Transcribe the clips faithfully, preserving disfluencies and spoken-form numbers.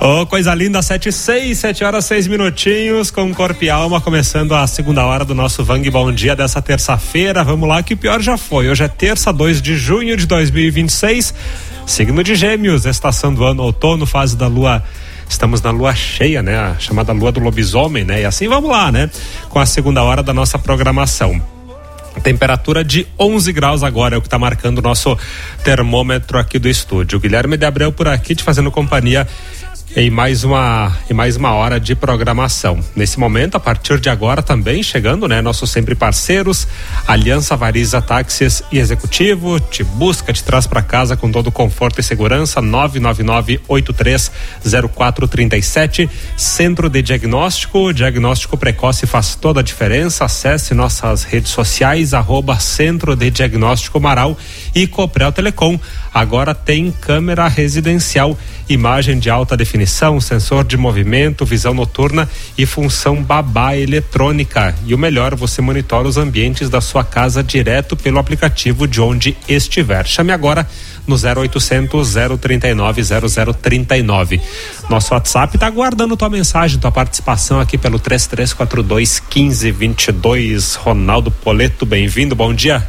Oh, coisa linda, sete e seis, sete horas seis minutinhos, com corpo e alma, começando a segunda hora do nosso Vang Bom Dia dessa terça-feira. Vamos lá que o pior já foi. Hoje é terça, dois de junho de dois mil e vinte e seis, signo de Gêmeos, estação do ano outono, fase da lua. Estamos na lua cheia, né? A chamada lua do lobisomem, né? E assim vamos lá, né? Com a segunda hora da nossa programação. Temperatura de onze graus agora é o que está marcando o nosso termômetro aqui do estúdio. Guilherme de Abreu por aqui te fazendo companhia em mais uma, em mais uma hora de programação. Nesse momento, a partir de agora também chegando, né? Nossos sempre parceiros, Aliança Variza Táxis e Executivo, te busca, te traz para casa com todo conforto e segurança. Nove nove nove oito três zero quatro três sete. Centro de Diagnóstico, diagnóstico precoce faz toda a diferença. Acesse nossas redes sociais, arroba Centro de Diagnóstico Marau. E Coprel Telecom, agora tem câmera residencial, imagem de alta definição, sensor de movimento, visão noturna e função babá eletrônica. E o melhor, você monitora os ambientes da sua casa direto pelo aplicativo de onde estiver. Chame agora no zero oitocentos, zero trinta e nove, zero zero trinta e nove. Nosso WhatsApp está aguardando tua mensagem, tua participação aqui pelo três três quatro dois, um cinco dois dois. Ronaldo Poleto, bem-vindo, bom dia.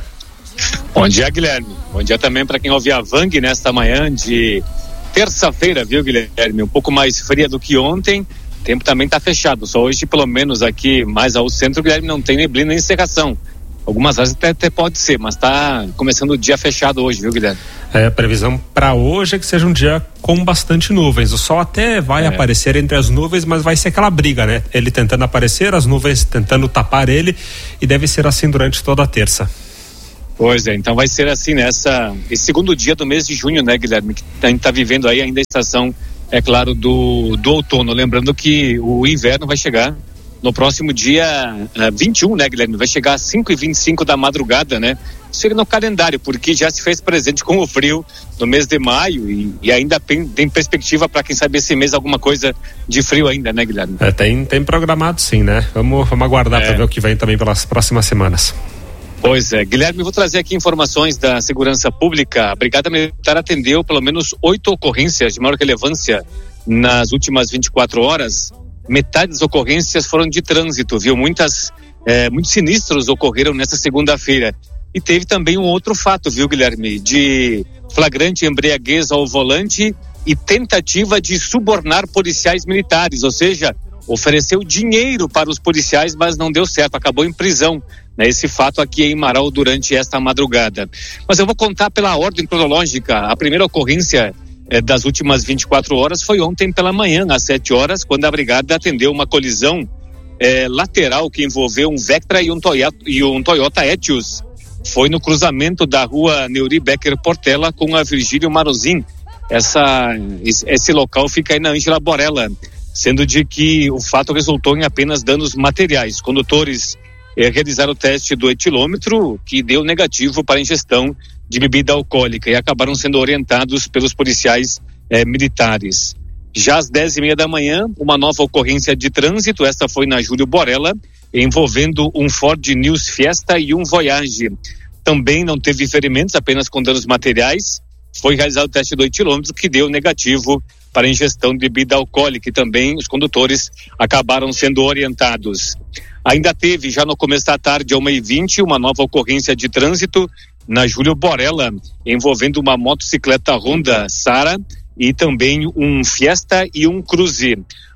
Bom dia, Guilherme. Bom dia também para quem ouve a Vang nesta manhã de terça-feira, viu, Guilherme? Um pouco mais fria do que ontem. O tempo também está fechado. Só hoje, pelo menos aqui mais ao centro, Guilherme, não tem neblina nem cerração. Algumas vezes até, até pode ser, mas está começando o dia fechado hoje, viu, Guilherme? É, a previsão para hoje é que seja um dia com bastante nuvens. O sol até vai é. aparecer entre as nuvens, mas vai ser aquela briga, né? Ele tentando aparecer, as nuvens tentando tapar ele, e deve ser assim durante toda a terça. Pois é, então vai ser assim nessa esse segundo dia do mês de junho, né, Guilherme? Que a gente está vivendo aí ainda a estação, é claro, do, do outono. Lembrando que o inverno vai chegar no próximo dia uh, vinte e um, né, Guilherme? Vai chegar às cinco e vinte e cinco da madrugada, né? Chega no calendário, porque já se fez presente com o frio no mês de maio e, e ainda tem, tem perspectiva para quem sabe esse mês alguma coisa de frio ainda, né, Guilherme? É, tem, tem programado sim, né? Vamos, vamos aguardar é. para ver o que vem também pelas próximas semanas. Pois é, Guilherme, vou trazer aqui informações da Segurança Pública. A Brigada Militar atendeu pelo menos oito ocorrências de maior relevância nas últimas vinte e quatro horas. Metade das ocorrências foram de trânsito, viu? Muitas, é, muitos sinistros ocorreram nesta segunda-feira. E teve também um outro fato, viu, Guilherme? De flagrante embriaguez ao volante e tentativa de subornar policiais militares, ou seja, ofereceu dinheiro para os policiais, mas não deu certo, acabou em prisão. Esse fato aqui em Marau durante esta madrugada. Mas eu vou contar pela ordem cronológica. A primeira ocorrência eh, das últimas vinte e quatro horas foi ontem pela manhã, às sete horas, quando a brigada atendeu uma colisão eh, lateral que envolveu um Vectra e um Toyota, e um Toyota Etios. Foi no cruzamento da rua Neuri Becker Portela com a Virgílio Marozin. Essa, esse local fica aí na Ângela Borella, sendo de que o fato resultou em apenas danos materiais. Condutores É, realizaram o teste do etilômetro, que deu negativo para ingestão de bebida alcoólica, e acabaram sendo orientados pelos policiais é, militares. Já às dez e meia da manhã, uma nova ocorrência de trânsito, esta foi na Júlio Borella, envolvendo um Ford News Fiesta e um Voyage. Também não teve ferimentos, apenas com danos materiais. Foi realizado o teste do etilômetro, que deu negativo para ingestão de bebida alcoólica, e também os condutores acabaram sendo orientados. Ainda teve, já no começo da tarde, a uma e vinte, uma nova ocorrência de trânsito na Júlio Borella, envolvendo uma motocicleta Honda Sara e também um Fiesta e um Cruze.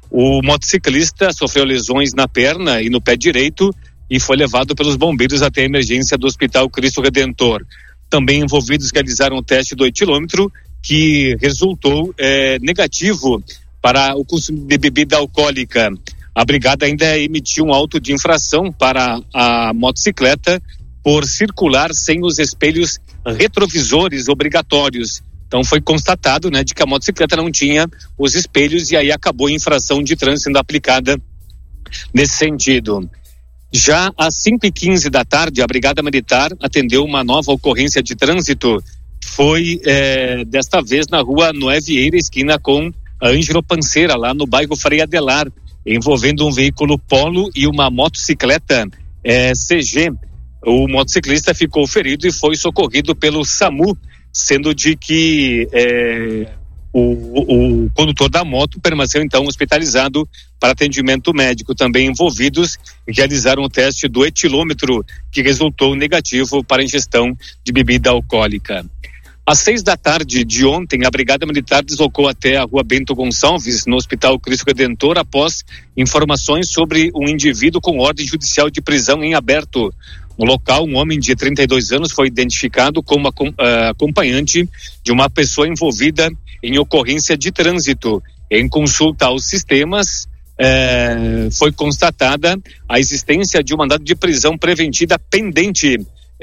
O motociclista sofreu lesões na perna e no pé direito e foi levado pelos bombeiros até a emergência do Hospital Cristo Redentor. Também envolvidos realizaram o teste do etilômetro, que resultou eh, negativo para o consumo de bebida alcoólica. A brigada ainda emitiu um auto de infração para a motocicleta por circular sem os espelhos retrovisores obrigatórios. Então foi constatado, né, de que a motocicleta não tinha os espelhos, e aí acabou a infração de trânsito sendo aplicada nesse sentido. Já às cinco e quinze da tarde, a Brigada Militar atendeu uma nova ocorrência de trânsito. Foi eh, desta vez na rua Noé Vieira, esquina com a Ângelo Panceira, lá no bairro Frei Adelar, envolvendo um veículo Polo e uma motocicleta eh, C G. O motociclista ficou ferido e foi socorrido pelo SAMU, sendo de que eh, O, o condutor da moto permaneceu então hospitalizado para atendimento médico. Também envolvidos realizaram o teste do etilômetro, que resultou negativo para ingestão de bebida alcoólica. Às seis da tarde de ontem, a Brigada Militar deslocou até a Rua Bento Gonçalves, no Hospital Cristo Redentor, após informações sobre um indivíduo com ordem judicial de prisão em aberto. No local, um homem de trinta e dois anos foi identificado como acompanhante de uma pessoa envolvida em ocorrência de trânsito. Em consulta aos sistemas, eh, foi constatada a existência de um mandado de prisão preventiva pendente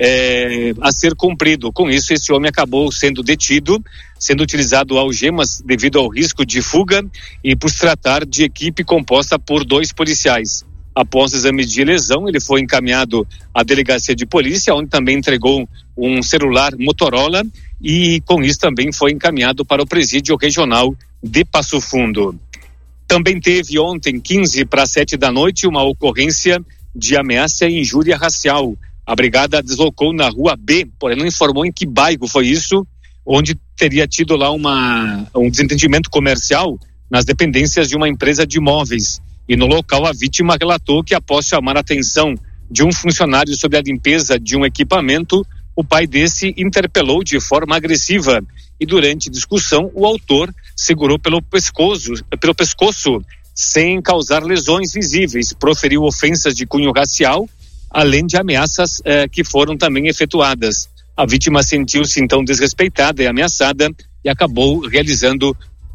eh, a ser cumprido. Com isso, esse homem acabou sendo detido, sendo utilizado algemas devido ao risco de fuga e por se tratar de equipe composta por dois policiais. Após exame de lesão, ele foi encaminhado à delegacia de polícia, onde também entregou um celular Motorola e com isso também foi encaminhado para o presídio regional de Passo Fundo. Também teve ontem, quinze para sete da noite, uma ocorrência de ameaça e injúria racial. A brigada deslocou na Rua B, porém não informou em que bairro foi isso, onde teria tido lá uma, um desentendimento comercial nas dependências de uma empresa de imóveis. E no local a vítima relatou que após chamar a atenção de um funcionário sobre a limpeza de um equipamento, o pai desse interpelou de forma agressiva e durante discussão o autor segurou pelo pescoço, pelo pescoço sem causar lesões visíveis, proferiu ofensas de cunho racial, além de ameaças eh, que foram também efetuadas. A vítima sentiu-se então desrespeitada e ameaçada e acabou realizando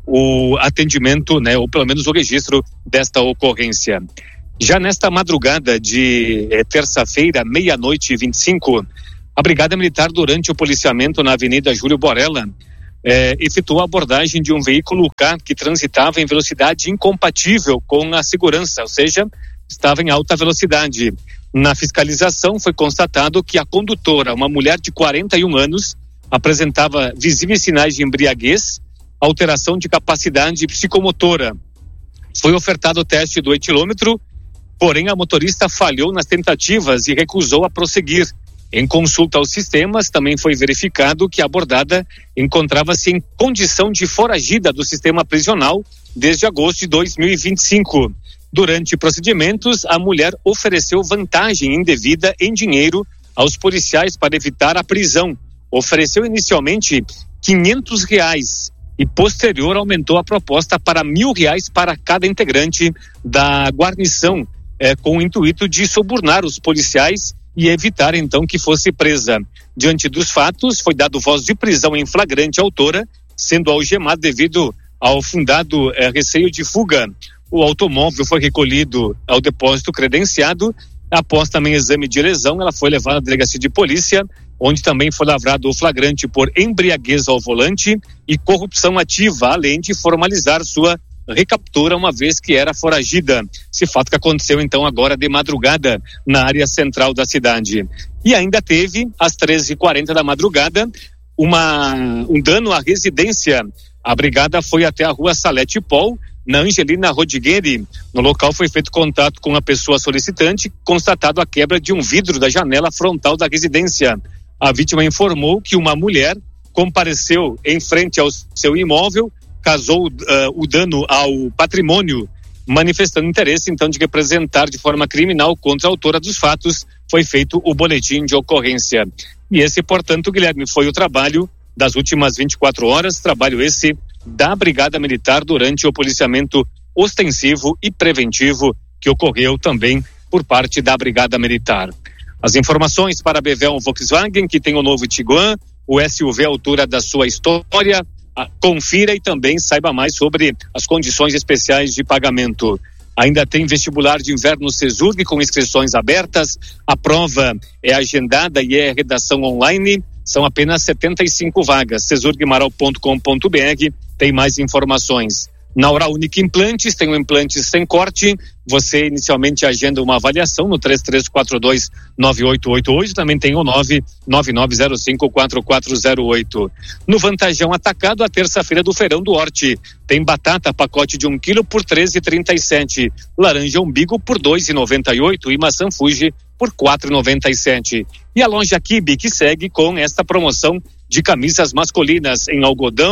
o atendimento, né, ou pelo menos o registro desta ocorrência. Já nesta madrugada de eh, terça-feira, meia-noite e vinte e cinco, a Brigada Militar, durante o policiamento na Avenida Júlio Borella, eh, efetuou a abordagem de um veículo K que transitava em velocidade incompatível com a segurança, ou seja, estava em alta velocidade. Na fiscalização foi constatado que a condutora, uma mulher de quarenta e um anos, apresentava visíveis sinais de embriaguez, alteração de capacidade psicomotora. Foi ofertado o teste do etilômetro, porém a motorista falhou nas tentativas e recusou a prosseguir. Em consulta aos sistemas, também foi verificado que a abordada encontrava-se em condição de foragida do sistema prisional desde agosto de dois mil e vinte e cinco. Durante procedimentos, a mulher ofereceu vantagem indevida em dinheiro aos policiais para evitar a prisão. Ofereceu inicialmente quinhentos reais e posterior aumentou a proposta para mil reais para cada integrante da guarnição, eh, com o intuito de subornar os policiais e evitar então que fosse presa. Diante dos fatos, foi dado voz de prisão em flagrante à autora, sendo algemada devido ao fundado eh, receio de fuga. O automóvel foi recolhido ao depósito credenciado. Após também exame de lesão, ela foi levada à delegacia de polícia, onde também foi lavrado o flagrante por embriaguez ao volante e corrupção ativa, além de formalizar sua recaptura, uma vez que era foragida. Esse fato que aconteceu então agora de madrugada na área central da cidade. E ainda teve, às treze e quarenta da madrugada, uma, um dano à residência. A brigada foi até a Rua Salete Pol, na Angelina Rodrigues. No local foi feito contato com a pessoa solicitante, constatado a quebra de um vidro da janela frontal da residência. A vítima informou que uma mulher compareceu em frente ao seu imóvel, causou uh, o dano ao patrimônio, manifestando interesse então de representar de forma criminal contra a autora dos fatos. Foi feito o boletim de ocorrência. E esse, portanto, Guilherme, foi o trabalho das últimas vinte e quatro horas, trabalho esse da Brigada Militar durante o policiamento ostensivo e preventivo que ocorreu também por parte da Brigada Militar. As informações para a Bevel Volkswagen, que tem o novo Tiguan, o S U V à altura da sua história. Confira e também saiba mais sobre as condições especiais de pagamento. Ainda tem vestibular de inverno Cesurg com inscrições abertas. A prova é agendada e é redação online. São apenas setenta e cinco vagas. cesurg maral ponto com ponto b r tem mais informações. Na Oral Unique Implantes tem um implante sem corte. Você inicialmente agenda uma avaliação no três três quatro dois nove oito oito oito. Também tem o nove nove nove zero cinco quatro quatro zero oito. No Vantajão Atacado, a terça-feira do feirão do Horti. Tem batata, pacote de um quilo por treze e trinta e sete. Laranja umbigo por dois e noventa e oito e maçã Fuji por quatro e noventa e sete. E a loja Kibe, que segue com esta promoção de camisas masculinas em algodão,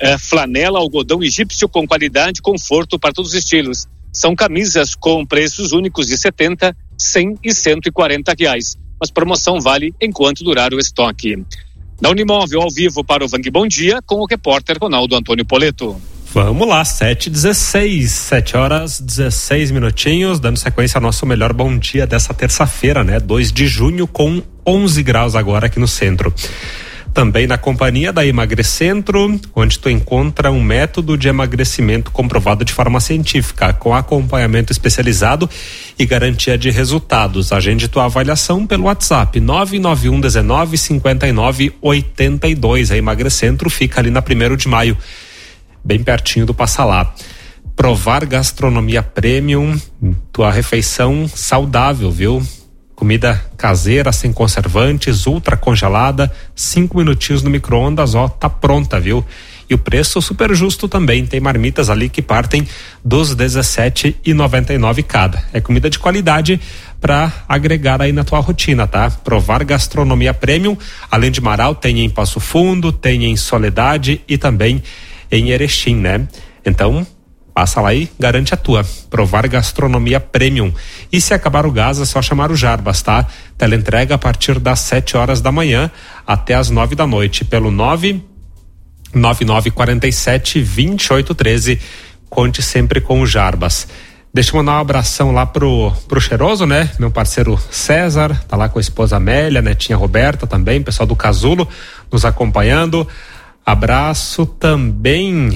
é, flanela, algodão egípcio com qualidade e conforto para todos os estilos. São camisas com preços únicos de setenta, cem e cento e quarenta reais. Mas promoção vale enquanto durar o estoque. Da Unimóvel ao vivo para o Vang Bom Dia com o repórter Ronaldo Antônio Poleto. Vamos lá, sete e dezesseis, sete horas dezesseis minutinhos, dando sequência ao nosso melhor bom dia dessa terça-feira, né? dois de junho com onze graus agora aqui no centro. Também na companhia da Emagrecentro, onde tu encontra um método de emagrecimento comprovado de forma científica, com acompanhamento especializado e garantia de resultados. Agende tua avaliação pelo WhatsApp nove nove um um nove cinco nove oito dois. A Emagrecentro fica ali na primeiro de maio, bem pertinho do Passa Lá. Provar Gastronomia Premium, tua refeição saudável, viu? Comida caseira, sem conservantes, ultra congelada, cinco minutinhos no micro-ondas, ó, tá pronta, viu? E o preço super justo também, tem marmitas ali que partem dos dezessete reais e noventa e nove centavos cada. É comida de qualidade para agregar aí na tua rotina, tá? Provar Gastronomia Premium, além de Marau, tem em Passo Fundo, tem em Soledade e também em Erechim, né? Então, passa lá e garante a tua. Provar Gastronomia Premium. E se acabar o gás, é só chamar o Jarbas, tá? Teleentrega a partir das sete horas da manhã até as nove da noite pelo nove nove nove quatro sete, dois oito um três. Conte sempre com o Jarbas. Deixa eu mandar um abração lá pro, pro Cheiroso, né? Meu parceiro César, tá lá com a esposa Amélia, netinha Roberta também, pessoal do Casulo nos acompanhando. Abraço também...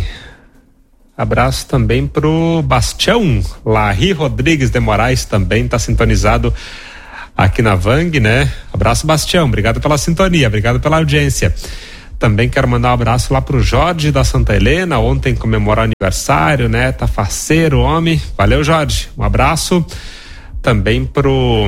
Abraço também pro Bastião Larry Rodrigues de Moraes, também tá sintonizado aqui na Vang, né? Abraço, Bastião, obrigado pela sintonia, obrigado pela audiência. Também quero mandar um abraço lá pro Jorge da Santa Helena, ontem comemorou aniversário, né? Tá faceiro, homem. Valeu, Jorge. Um abraço. Também pro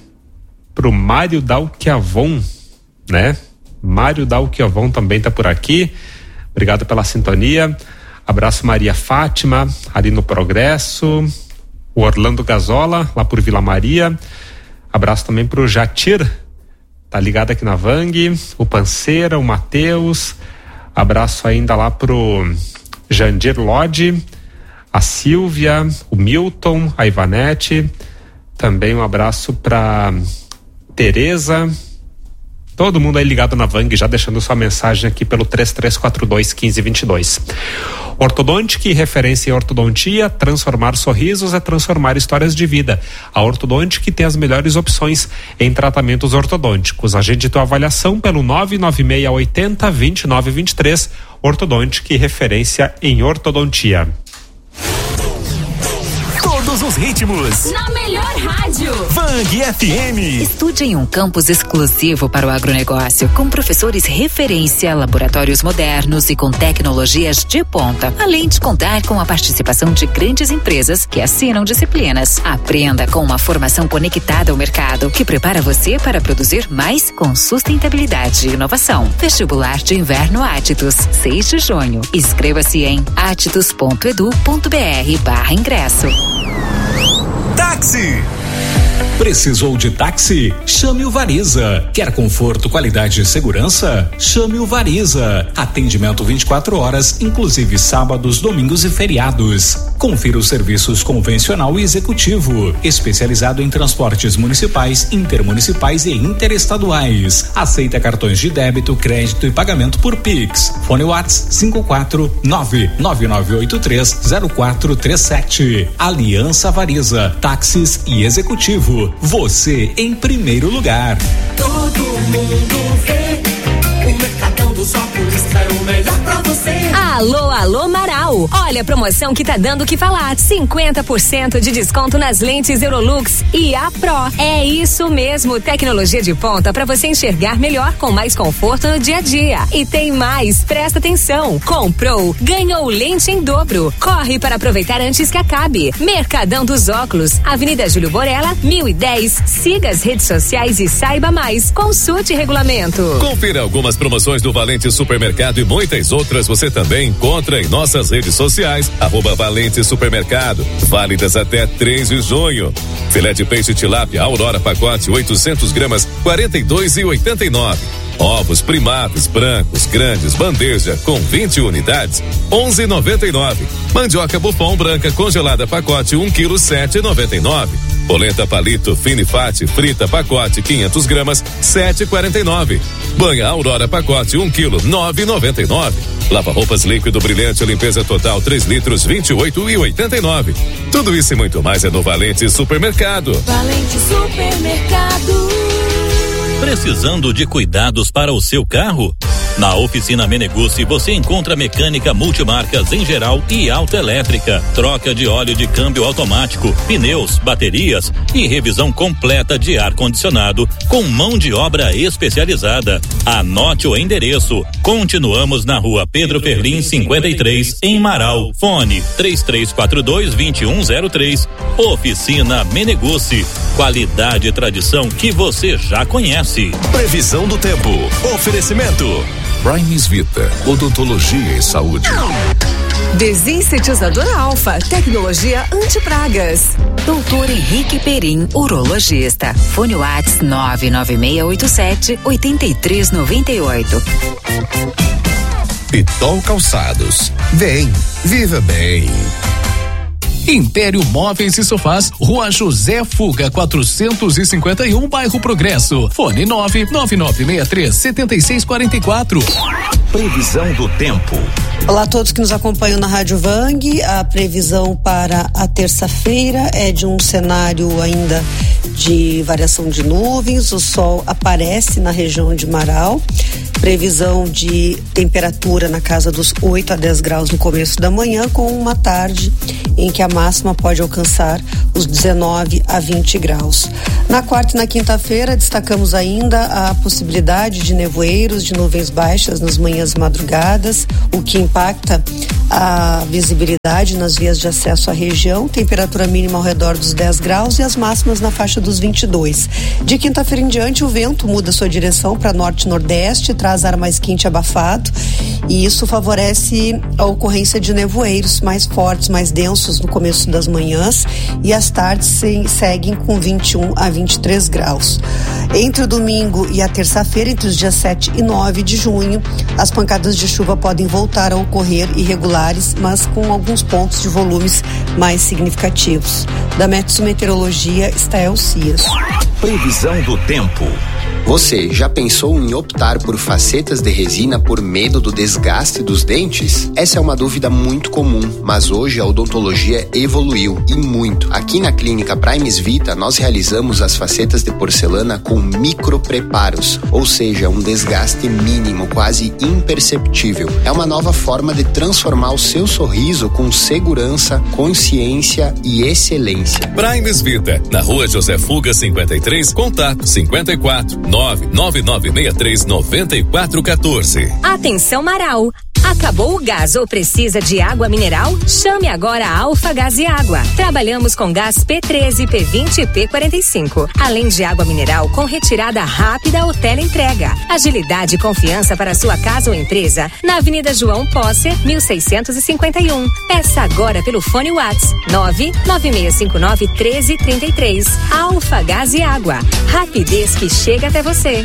pro Mário Dalquiavon, né? Mário Dalquiavon também tá por aqui. Obrigado pela sintonia. Abraço Maria Fátima, ali no Progresso, o Orlando Gazola, lá por Vila Maria. Abraço também pro Jatir, tá ligado aqui na Vang, o Panceira, o Matheus. Abraço ainda lá pro Jandir Lodi, a Silvia, o Milton, a Ivanete. Também um abraço pra Tereza. Todo mundo aí ligado na Vang, já deixando sua mensagem aqui pelo três três quatro dois, um cinco dois dois. Ortodontic, referência em ortodontia, transformar sorrisos é transformar histórias de vida. A Ortodontic tem as melhores opções em tratamentos ortodônticos. Agende tua avaliação pelo nove nove seis oito zero, dois nove dois três. Ortodontic, referência em ortodontia. Todos os ritmos. Na melhor rádio. Vang F M. Estude em um campus exclusivo para o agronegócio, com professores referência, laboratórios modernos e com tecnologias de ponta, além de contar com a participação de grandes empresas que assinam disciplinas. Aprenda com uma formação conectada ao mercado, que prepara você para produzir mais com sustentabilidade e inovação. Vestibular de Inverno Atitus, seis de junho. Inscreva-se em atitus ponto edu ponto br barra ingresso. Táxi! Precisou de táxi? Chame o Variza. Quer conforto, qualidade e segurança? Chame o Variza. Atendimento vinte e quatro horas, inclusive sábados, domingos e feriados. Confira os serviços convencional e executivo, especializado em transportes municipais, intermunicipais e interestaduais. Aceita cartões de débito, crédito e pagamento por Pix. Fone WhatsApp cinco quatro nove nove nove oito três zero quatro três sete. Aliança Variza, táxis e executivo. Você em primeiro lugar. Todo mundo vê, o Mercadão dos Óculos é o melhor pra você. Alô, alô, Marau. Olha a promoção que tá dando o que falar. cinquenta por cento de desconto nas lentes Eurolux e A Pro. É isso mesmo, tecnologia de ponta para você enxergar melhor com mais conforto no dia a dia. E tem mais, presta atenção. Comprou, ganhou lente em dobro. Corre para aproveitar antes que acabe. Mercadão dos Óculos, Avenida Júlio Borella, mil e dez. Siga as redes sociais e saiba mais. Consulte regulamento. Confira algumas promoções do Valente Supermercado e muitas outras você também encontra em nossas redes sociais, arroba Valente Supermercado, válidas até três de junho. Filé de peixe tilápia Aurora pacote oitocentos gramas, quarenta e dois e oitenta e nove. Ovos primados brancos grandes bandeja com vinte unidades, onze e noventa e nove. Mandioca Bufão branca congelada pacote um quilo, sete e noventa e nove. Polenta palito Finifate frita pacote quinhentas gramas, sete e quarenta e nove. Banha Aurora pacote um quilo, nove e noventa e nove. Lava roupas líquido brilhante limpeza total três litros, vinte e oito e oitenta e nove. Tudo isso e muito mais é no Valente Supermercado. Valente Supermercado. Precisando de cuidados para o seu carro? Na Oficina Meneguzzi você encontra mecânica multimarcas em geral e autoelétrica, troca de óleo de câmbio automático, pneus, baterias e revisão completa de ar-condicionado com mão de obra especializada. Anote o endereço. Continuamos na rua Pedro Ferlim cinquenta e três, em Marau. Fone três três quatro dois, dois um zero três. Oficina Meneguzzi. Qualidade e tradição que você já conhece. Previsão do tempo. Oferecimento Primes Vita, odontologia e saúde. Desinsetizador Alfa, tecnologia antipragas. Doutor Henrique Perim, urologista. Fone Whats nove nove seis oito sete, oito três nove oito. Pitol Calçados. Vem, viva bem. Império Móveis e Sofás, Rua José Fuga, quatrocentos e cinquenta e um, bairro Progresso. Fone nove nove nove seis três, sete seis quatro quatro. Previsão do tempo. Olá a todos que nos acompanham na Rádio Vang. A previsão para a terça-feira é de um cenário ainda de variação de nuvens. O sol aparece na região de Marau. Previsão de temperatura na casa dos oito a dez graus no começo da manhã, com uma tarde em que a máxima pode alcançar os dezenove a vinte graus. Na quarta e na quinta-feira, destacamos ainda a possibilidade de nevoeiros, de nuvens baixas nas manhãs e madrugadas, o que impacta a visibilidade nas vias de acesso à região. Temperatura mínima ao redor dos dez graus e as máximas na faixa dos vinte e dois. De quinta-feira em diante, o vento muda sua direção para norte-nordeste, traz ar mais quente e abafado, e isso favorece a ocorrência de nevoeiros mais fortes, mais densos no começo das manhãs, e as tardes se, seguem com vinte e um a vinte e três graus. Entre o domingo e a terça-feira, entre os dias sete e nove de junho, as pancadas de chuva podem voltar a ocorrer irregulares, mas com alguns pontos de volumes mais significativos. Da Metsu Meteorologia, Estael Cias. Previsão do tempo. Você já pensou em optar por facetas de resina por medo do desgaste dos dentes? Essa é uma dúvida muito comum, mas hoje a odontologia evoluiu e muito. Aqui na Clínica Primes Vita, nós realizamos as facetas de porcelana com micropreparos, ou seja, um desgaste mínimo, quase imperceptível. É uma nova forma de transformar o seu sorriso com segurança, consciência e excelência. Primes Vita, na rua José Fuga cinquenta e três, contato cinquenta e quatro, nove nove nove seis três, nove quatro um quatro. Atenção Marau! Acabou o gás ou precisa de água mineral? Chame agora a Alfa Gás e Água. Trabalhamos com gás P treze, P vinte e P quarenta e cinco. Além de água mineral com retirada rápida ou teleentrega. Agilidade e confiança para sua casa ou empresa. Na Avenida João Posse, mil seiscentos e cinquenta e um. Peça agora pelo fone Whats nove nove seis cinco nove, um três três três. Alfa Gás e Água. Rapidez que chega até você.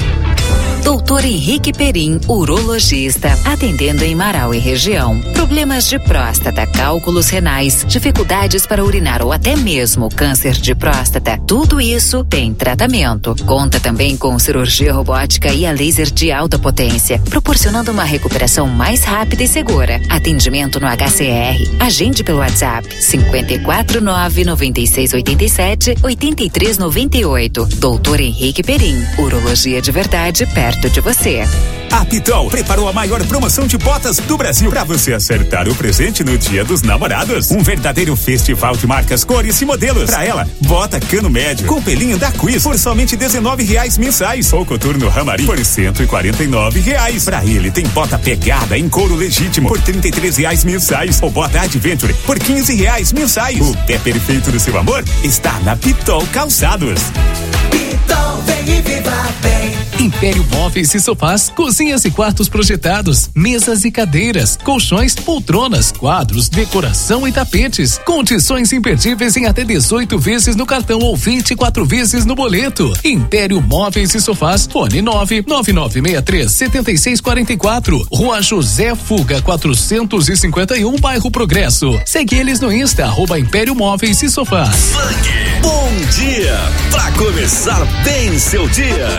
Doutor Henrique Perim, urologista, atendendo em Marau e região. Problemas de próstata, cálculos renais, dificuldades para urinar ou até mesmo câncer de próstata, tudo isso tem tratamento. Conta também com cirurgia robótica e a laser de alta potência, proporcionando uma recuperação mais rápida e segura. Atendimento no H C R. Agende pelo WhatsApp cinco quatro nove, nove seis oito sete, oito três nove oito. Doutor Henrique Perim, urologia de verdade perto de você. A Pitol preparou a maior promoção de botas do Brasil para você acertar o presente no Dia dos Namorados. Um verdadeiro festival de marcas, cores e modelos. Para ela, bota cano médio com pelinho da Quiz por somente dezenove reais mensais. Ou coturno Ramarim por cento e quarenta e nove reais. Para ele tem bota pegada em couro legítimo por trinta e três reais mensais. Ou bota Adventure por quinze reais mensais. O pé perfeito do seu amor está na Pitol Calçados. Então vem e viva bem. Império Móveis e Sofás, cozinhas e quartos projetados, mesas e cadeiras, colchões, poltronas, quadros, decoração e tapetes. Condições imperdíveis em até dezoito vezes no cartão ou vinte e quatro vezes no boleto. Império Móveis e Sofás, fone nove nove nove seis três sete seis quatro quatro, Rua José Fuga quatrocentos e cinquenta e um, bairro Progresso. Segue eles no Insta, arroba Império Móveis e Sofás. Bom dia, pra começar bem seu dia.